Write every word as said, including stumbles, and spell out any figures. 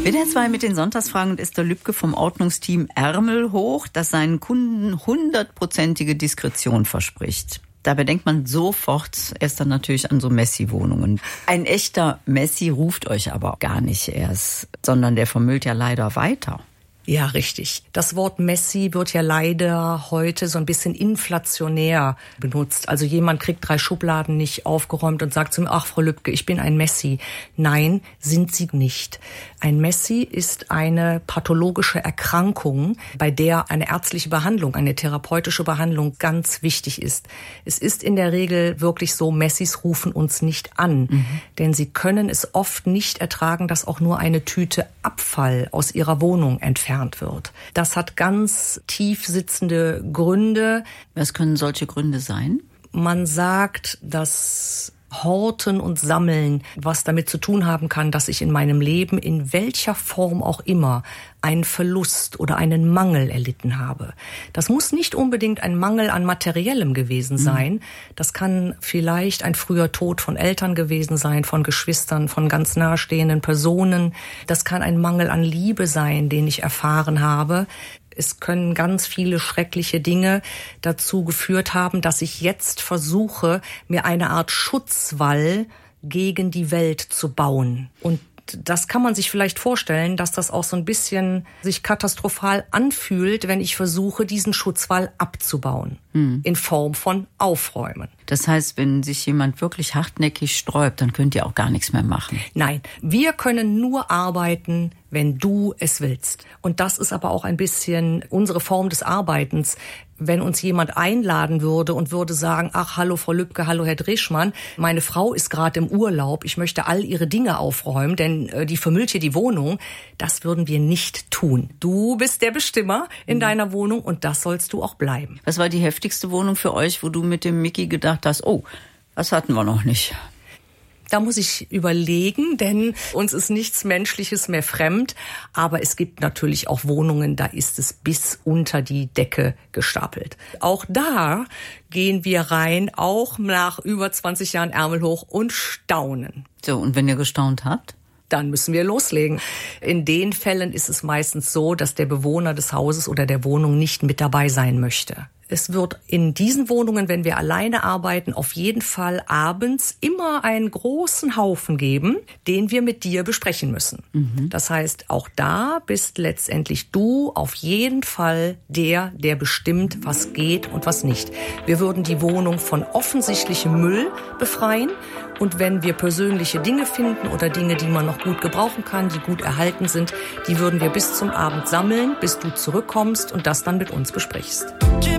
W D R zwei mit den Sonntagsfragen und Esther Lübke vom Ordnungsteam Ärmel hoch, das seinen Kunden hundertprozentige Diskretion verspricht. Dabei denkt man sofort erst dann natürlich an so Messi-Wohnungen. Ein echter Messi ruft euch aber gar nicht erst, sondern der vermüllt ja leider weiter. Ja, richtig. Das Wort Messi wird ja leider heute so ein bisschen inflationär benutzt. Also jemand kriegt drei Schubladen nicht aufgeräumt und sagt zu mir, ach, Frau Lübke, ich bin ein Messi. Nein, sind Sie nicht. Ein Messi ist eine pathologische Erkrankung, bei der eine ärztliche Behandlung, eine therapeutische Behandlung ganz wichtig ist. Es ist in der Regel wirklich so, Messis rufen uns nicht an, mhm. denn sie können es oft nicht ertragen, dass auch nur eine Tüte Abfall aus ihrer Wohnung entfernt wird. Das hat ganz tief sitzende Gründe. Was können solche Gründe sein? Man sagt, dass Horten und Sammeln was damit zu tun haben kann, dass ich in meinem Leben in welcher Form auch immer einen Verlust oder einen Mangel erlitten habe. Das muss nicht unbedingt ein Mangel an Materiellem gewesen sein. Das kann vielleicht ein früher Tod von Eltern gewesen sein, von Geschwistern, von ganz nahestehenden Personen. Das kann ein Mangel an Liebe sein, den ich erfahren habe. Es können ganz viele schreckliche Dinge dazu geführt haben, dass ich jetzt versuche, mir eine Art Schutzwall gegen die Welt zu bauen. Und das kann man sich vielleicht vorstellen, dass das auch so ein bisschen sich katastrophal anfühlt, wenn ich versuche, diesen Schutzwall abzubauen. Hm. In Form von Aufräumen. Das heißt, wenn sich jemand wirklich hartnäckig sträubt, dann könnt ihr auch gar nichts mehr machen. Nein, wir können nur arbeiten, wenn du es willst. Und das ist aber auch ein bisschen unsere Form des Arbeitens. Wenn uns jemand einladen würde und würde sagen, ach, hallo Frau Lübke, hallo Herr Dreschmann, meine Frau ist gerade im Urlaub, ich möchte all ihre Dinge aufräumen, denn äh, die vermüllt hier die Wohnung, das würden wir nicht tun. Du bist der Bestimmer in mhm. deiner Wohnung und das sollst du auch bleiben. Was war die heftigste Wohnung für euch, wo du mit dem Micky gedacht hast, oh, das hatten wir noch nicht? Da muss ich überlegen, denn uns ist nichts Menschliches mehr fremd. Aber es gibt natürlich auch Wohnungen, da ist es bis unter die Decke gestapelt. Auch da gehen wir rein, auch nach über zwanzig Jahren Ärmel hoch und staunen. So, und wenn ihr gestaunt habt? Dann müssen wir loslegen. In den Fällen ist es meistens so, dass der Bewohner des Hauses oder der Wohnung nicht mit dabei sein möchte. Es wird in diesen Wohnungen, wenn wir alleine arbeiten, auf jeden Fall abends immer einen großen Haufen geben, den wir mit dir besprechen müssen. Mhm. Das heißt, auch da bist letztendlich du auf jeden Fall der, der bestimmt, was geht und was nicht. Wir würden die Wohnung von offensichtlichem Müll befreien. Und wenn wir persönliche Dinge finden oder Dinge, die man noch gut gebrauchen kann, die gut erhalten sind, die würden wir bis zum Abend sammeln, bis du zurückkommst und das dann mit uns besprichst.